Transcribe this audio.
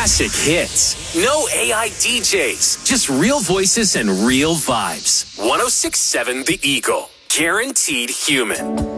classic hits. No AI DJs, just real voices and real vibes. 106.7 The Eagle. Guaranteed human.